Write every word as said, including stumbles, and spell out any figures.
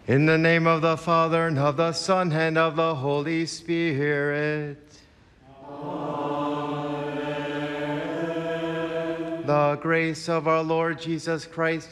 In the name of the Father, and of the Son, and of the Holy Spirit. Amen. The grace of our Lord Jesus Christ